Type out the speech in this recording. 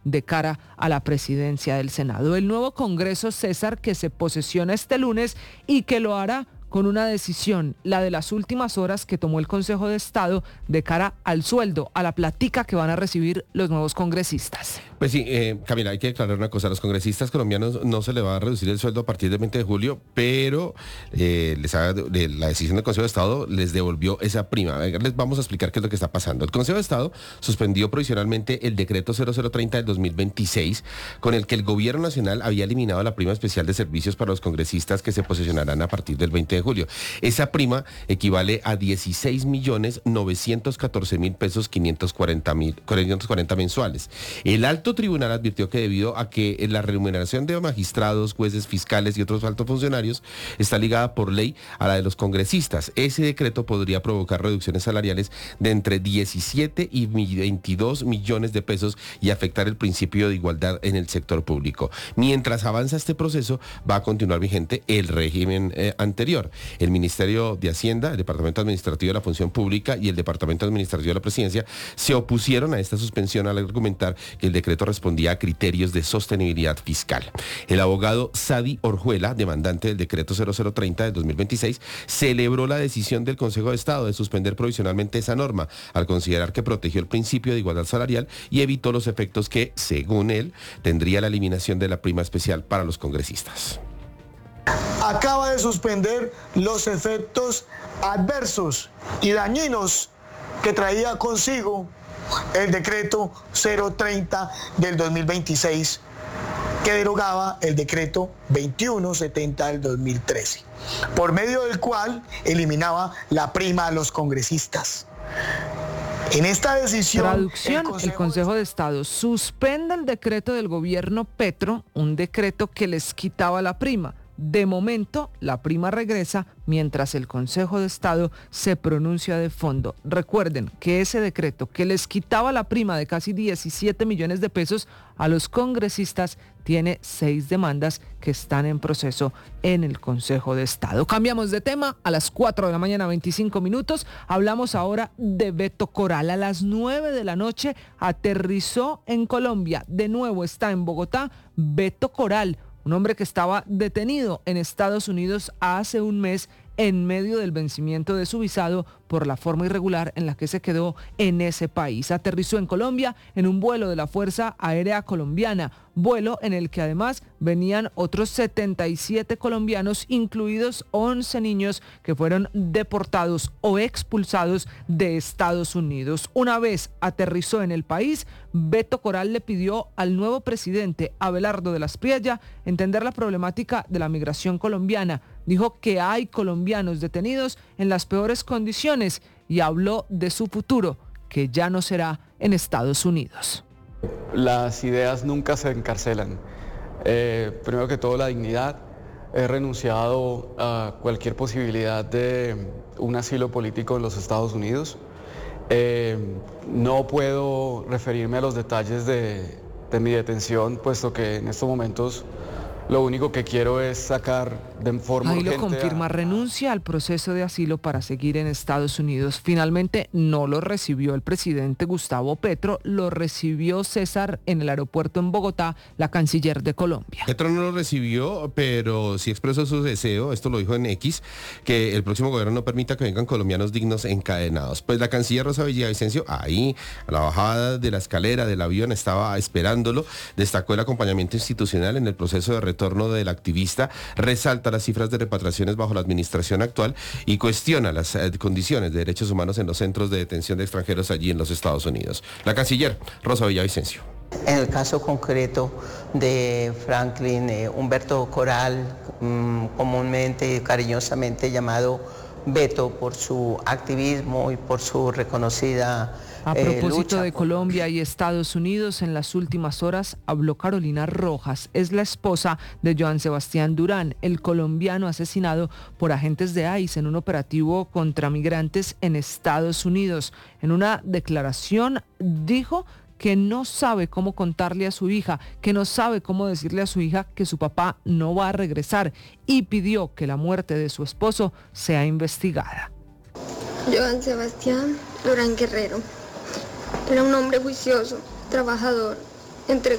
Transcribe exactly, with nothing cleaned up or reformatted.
de cara a la presidencia del Senado. El nuevo Congreso, César, que se posesiona este lunes y que lo hará con una decisión, la de las últimas horas que tomó el Consejo de Estado de cara al sueldo, a la platica que van a recibir los nuevos congresistas. Pues sí, eh, Camila, hay que aclarar una cosa. A los congresistas colombianos no se le va a reducir el sueldo a partir del veinte de julio, pero eh, les ha, de, la decisión del Consejo de Estado les devolvió esa prima. Les vamos a explicar qué es lo que está pasando. El Consejo de Estado suspendió provisionalmente el decreto cero cero treinta del dos mil veintiséis, con el que el gobierno nacional había eliminado la prima especial de servicios para los congresistas que se posesionarán a partir del veinte de julio. Esa prima equivale a dieciséis millones novecientos catorce mil pesos quinientos cuarenta mensuales. El alto tribunal advirtió que debido a que la remuneración de magistrados, jueces, fiscales y otros altos funcionarios está ligada por ley a la de los congresistas, ese decreto podría provocar reducciones salariales de entre diecisiete y veintidós millones de pesos y afectar el principio de igualdad en el sector público. Mientras avanza este proceso, va a continuar vigente el régimen eh, anterior. El Ministerio de Hacienda, el Departamento Administrativo de la Función Pública y el Departamento Administrativo de la Presidencia se opusieron a esta suspensión al argumentar que el decreto respondía a criterios de sostenibilidad fiscal. El abogado Sadi Orjuela, demandante del decreto cero cero treinta del dos mil veintiséis, celebró la decisión del Consejo de Estado de suspender provisionalmente esa norma, al considerar que protegió el principio de igualdad salarial y evitó los efectos que, según él, tendría la eliminación de la prima especial para los congresistas. Acaba de suspender los efectos adversos y dañinos que traía consigo el decreto cero treinta del dos mil veintiséis, que derogaba el decreto veintiuno setenta del dos mil trece, por medio del cual eliminaba la prima a los congresistas. En esta decisión... Traducción, el Consejo, el Consejo de Estado suspende el decreto del gobierno Petro, un decreto que les quitaba la prima. De momento, la prima regresa mientras el Consejo de Estado se pronuncia de fondo. Recuerden que ese decreto que les quitaba la prima de casi diecisiete millones de pesos a los congresistas tiene seis demandas que están en proceso en el Consejo de Estado. Cambiamos de tema. A las cuatro de la mañana, veinticinco minutos, hablamos ahora de Beto Coral. A las nueve de la noche aterrizó en Colombia. De nuevo está en Bogotá Beto Coral, un hombre que estaba detenido en Estados Unidos hace un mes en medio del vencimiento de su visado por la forma irregular en la que se quedó en ese país. Aterrizó en Colombia en un vuelo de la Fuerza Aérea Colombiana, vuelo en el que además venían otros setenta y siete colombianos, incluidos once niños que fueron deportados o expulsados de Estados Unidos. Una vez aterrizó en el país, Beto Coral le pidió al nuevo presidente Abelardo de las Priella entender la problemática de la migración colombiana. Dijo que hay colombianos detenidos en las peores condiciones y habló de su futuro, que ya no será en Estados Unidos. Las ideas nunca se encarcelan. Eh, primero que todo, la dignidad. He renunciado a cualquier posibilidad de un asilo político en los Estados Unidos. Eh, no puedo referirme a los detalles de, de mi detención, puesto que en estos momentos lo único que quiero es sacar de forma Ahí urgente... lo confirma, a... renuncia al proceso de asilo para seguir en Estados Unidos. Finalmente no lo recibió el presidente Gustavo Petro, lo recibió César en el aeropuerto en Bogotá, la canciller de Colombia. Petro no lo recibió, pero sí expresó su deseo, esto lo dijo en X, que el próximo gobierno no permita que vengan colombianos dignos encadenados. Pues la canciller Rosa Villavicencio, ahí, a la bajada de la escalera del avión, estaba esperándolo, destacó el acompañamiento institucional en el proceso de retorno del activista, resalta las cifras de repatriaciones bajo la administración actual y cuestiona las eh, condiciones de derechos humanos en los centros de detención de extranjeros allí en los Estados Unidos. La canciller Rosa Villavicencio. En el caso concreto de Franklin eh, Humberto Coral, mmm, comúnmente y cariñosamente llamado Beto, por su activismo y por su reconocida A propósito eh, de Colombia y Estados Unidos, en las últimas horas habló Carolina Rojas, es la esposa de Joan Sebastián Durán, el colombiano asesinado por agentes de I C E en un operativo contra migrantes en Estados Unidos. En una declaración dijo que no sabe cómo contarle a su hija, que no sabe cómo decirle a su hija que su papá no va a regresar y pidió que la muerte de su esposo sea investigada. Joan Sebastián Durán Guerrero era un hombre juicioso, trabajador, entregar